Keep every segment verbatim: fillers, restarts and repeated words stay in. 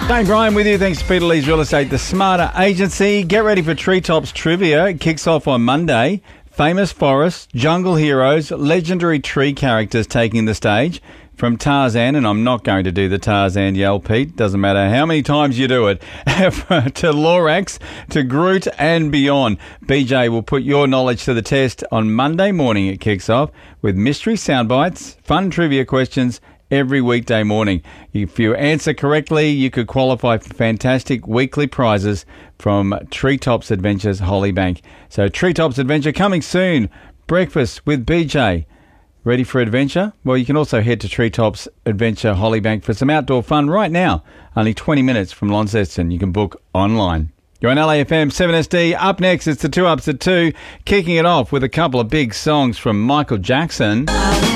Dane Bryan with you. Thanks to Peter Lee's Real Estate, the smarter agency. Get ready for Treetops Trivia. It kicks off on Monday. Famous forests, jungle heroes, legendary tree characters taking the stage. From Tarzan, and I'm not going to do the Tarzan yell, Pete. Doesn't matter how many times you do it. To Lorax, to Groot and beyond. B J will put your knowledge to the test on Monday morning. It kicks off with mystery soundbites, fun trivia questions every weekday morning. If you answer correctly, you could qualify for fantastic weekly prizes from Treetops Adventures Hollybank. So Treetops Adventure coming soon. Breakfast with B J. Ready for adventure? Well, you can also head to Treetops Adventure Hollybank for some outdoor fun right now. Only twenty minutes from Launceston. You can book online. You're on L A F M seven S D. Up next, it's the Two Ups at Two. Kicking it off with a couple of big songs from Michael Jackson.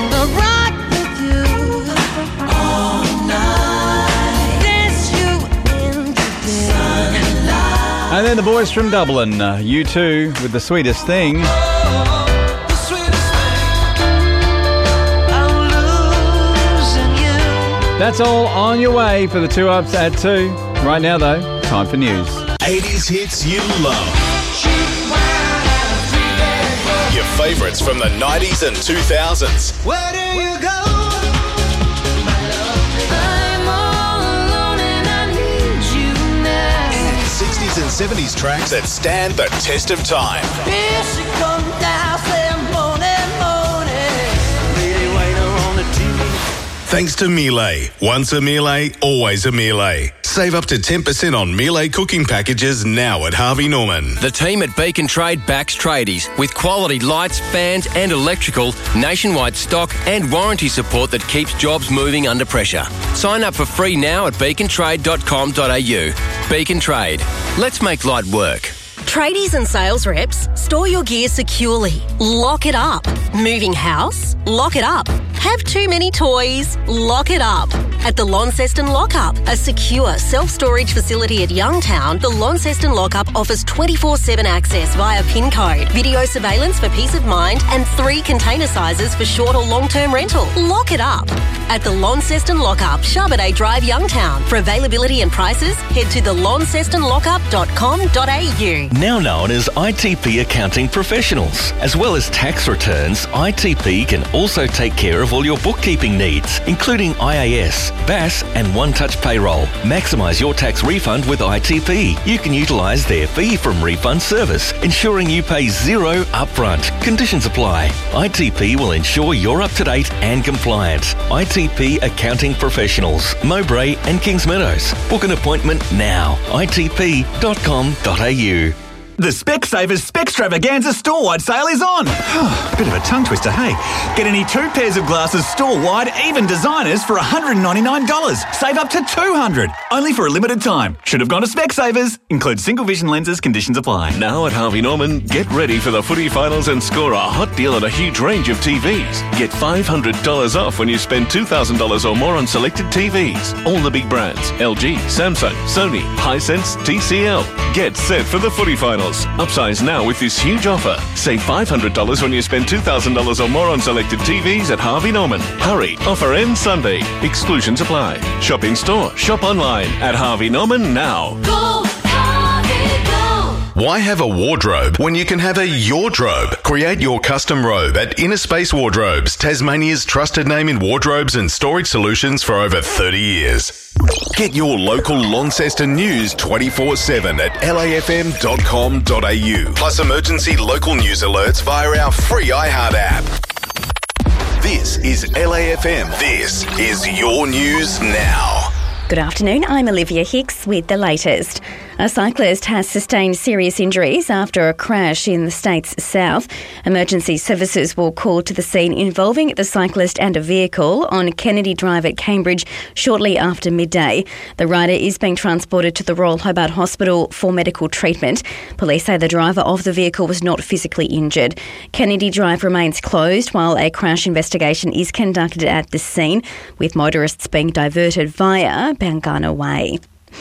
And then the boys from Dublin, uh, U two with The Sweetest Thing. That's all on your way for the Two Ups at Two. Right now, though, time for news. eighties hits you love. Your favourites from the nineties and two thousands. Where do you go? I'm all alone and I need you now. And sixties and seventies tracks that stand the test of time. Here she comes down, saying morning, morning. Lady waiter on the T V. Thanks to Miele. Once a Miele, always a Miele. Save up to ten percent on Miele cooking packages now at Harvey Norman. The team at Beacon Trade backs tradies with quality lights, fans and electrical, nationwide stock and warranty support that keeps jobs moving under pressure. Sign up for free now at beacon trade dot com dot a u. Beacon Trade. Let's make light work. Tradies and sales reps, store your gear securely. Lock it up. Moving house? Lock it up. Have too many toys? Lock it up. At the Launceston Lockup, a secure self-storage facility at Youngtown, the Launceston Lockup offers twenty-four seven access via PIN code, video surveillance for peace of mind, and three container sizes for short or long-term rental. Lock it up. At the Launceston Lockup, Charbonnet Drive, Youngtown. For availability and prices, head to the launceston lockup dot com dot a u. Now known as I T P Accounting Professionals. As well as tax returns, I T P can also take care of all your bookkeeping needs, including I A S, B A S and One Touch Payroll. Maximise your tax refund with I T P. You can utilise their fee from refund service, ensuring you pay zero upfront. Conditions apply. I T P will ensure you're up to date and compliant. I T P Accounting Professionals, Mowbray and Kings Meadows. Book an appointment now. I T P dot com dot a u. The Specsavers Spextravaganza store-wide sale is on. Bit of a tongue twister, hey? Get any two pairs of glasses store-wide, even designers, for one hundred ninety-nine dollars. Save up to two hundred dollars. Only for a limited time. Should have gone to Specsavers. Includes single vision lenses. Conditions apply. Now at Harvey Norman, get ready for the footy finals and score a hot deal on a huge range of T Vs. Get five hundred dollars off when you spend two thousand dollars or more on selected T Vs. All the big brands. L G, Samsung, Sony, Hisense, T C L. Get set for the footy finals. Upsize now with this huge offer. Save five hundred dollars when you spend two thousand dollars or more on selected T Vs at Harvey Norman. Hurry, offer ends Sunday. Exclusions apply. Shop in store, shop online at Harvey Norman now. Go, Harvey, go. Why have a wardrobe when you can have a Yordrobe? Create your custom robe at Inner Space Wardrobes, Tasmania's trusted name in wardrobes and storage solutions for over thirty years. Get your local Launceston news twenty-four seven at L A F M dot com dot a u. Plus emergency local news alerts via our free iHeart app. This is L A F M. This is your news now. Good afternoon, I'm Olivia Hicks with the latest. A cyclist has sustained serious injuries after a crash in the state's south. Emergency services were called to the scene involving the cyclist and a vehicle on Kennedy Drive at Cambridge shortly after midday. The rider is being transported to the Royal Hobart Hospital for medical treatment. Police say the driver of the vehicle was not physically injured. Kennedy Drive remains closed while a crash investigation is conducted at the scene, with motorists being diverted via Bangana Way.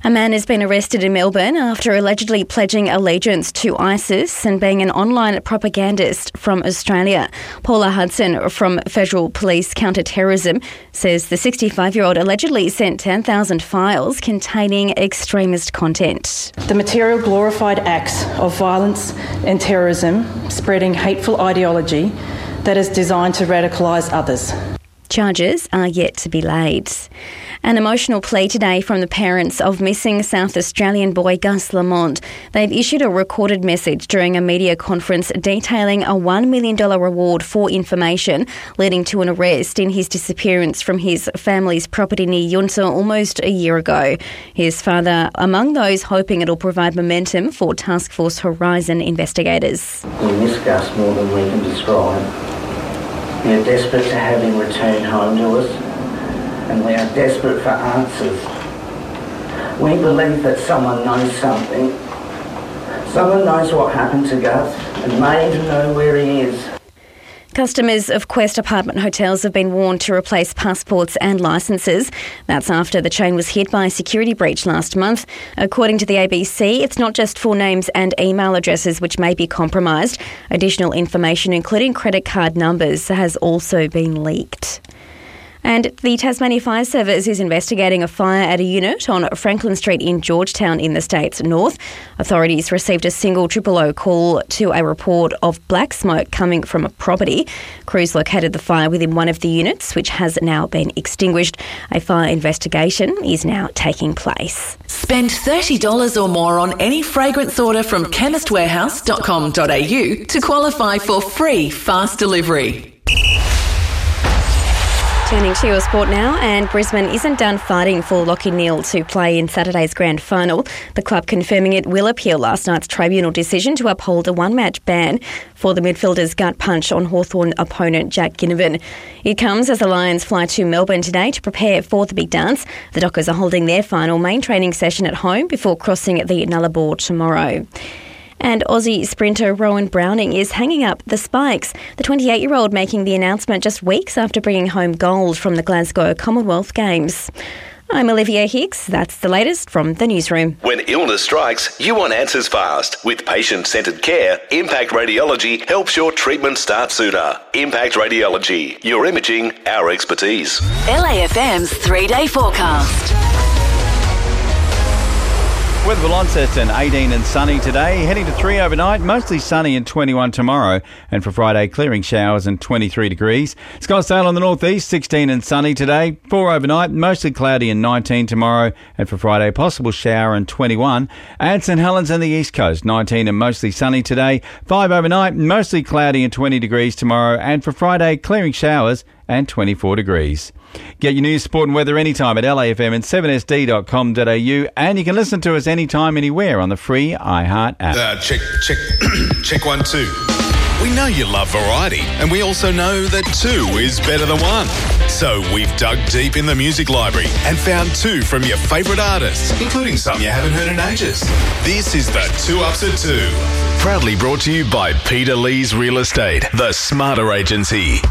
A man has been arrested in Melbourne after allegedly pledging allegiance to ISIS and being an online propagandist from Australia. Paula Hudson from Federal Police Counter-Terrorism says the sixty-five-year-old allegedly sent ten thousand files containing extremist content. The material glorified acts of violence and terrorism, spreading hateful ideology that is designed to radicalise others. Charges are yet to be laid. An emotional plea today from the parents of missing South Australian boy Gus Lamont. They've issued a recorded message during a media conference detailing a one million dollars reward for information leading to an arrest in his disappearance from his family's property near Yunta almost a year ago. His father among those hoping it'll provide momentum for Task Force Horizon investigators. We miss Gus more than we can describe. We are desperate to have him return home to us, and we are desperate for answers. We believe that someone knows something. Someone knows what happened to Gus and may even know where he is. Customers of Quest Apartment Hotels have been warned to replace passports and licences. That's after the chain was hit by a security breach last month. According to the A B C, it's not just full names and email addresses which may be compromised. Additional information, including credit card numbers, has also been leaked. And the Tasmania Fire Service is investigating a fire at a unit on Franklin Street in Georgetown in the state's north. Authorities received a single triple O call to a report of black smoke coming from a property. Crews located the fire within one of the units, which has now been extinguished. A fire investigation is now taking place. Spend thirty dollars or more on any fragrance order from chemist warehouse dot com dot a u to qualify for free fast delivery. Turning to your sport now, and Brisbane isn't done fighting for Lachie Neale to play in Saturday's grand final. The club confirming it will appeal last night's tribunal decision to uphold a one-match ban for the midfielder's gut punch on Hawthorn opponent Jack Ginnivan. It comes as the Lions fly to Melbourne today to prepare for the big dance. The Dockers are holding their final main training session at home before crossing the Nullarbor tomorrow. And Aussie sprinter Rowan Browning is hanging up the spikes. The twenty-eight-year-old making the announcement just weeks after bringing home gold from the Glasgow Commonwealth Games. I'm Olivia Hicks. That's the latest from the newsroom. When illness strikes, you want answers fast. With patient-centred care, Impact Radiology helps your treatment start sooner. Impact Radiology, your imaging, our expertise. L A F M's three-day forecast. Weather for Launceston, eighteen and sunny today, heading to three overnight, mostly sunny and twenty-one tomorrow, and for Friday, clearing showers and twenty-three degrees. Scottsdale on the northeast, sixteen and sunny today, four overnight, mostly cloudy and nineteen tomorrow, and for Friday, possible shower and twenty-one. And St Helens and the east coast, nineteen and mostly sunny today, five overnight, mostly cloudy and twenty degrees tomorrow, and for Friday, clearing showers and twenty-four degrees. Get your news, sport and weather anytime at L A F M and seven S D dot com dot a u, and you can listen to us anytime, anywhere on the free iHeart app. Uh, check, check, check one, two. We know you love variety, and we also know that two is better than one. So we've dug deep in the music library and found two from your favourite artists, including some you haven't heard in ages. This is the Two Ups at Two. Proudly brought to you by Peter Lee's Real Estate, the smarter agency.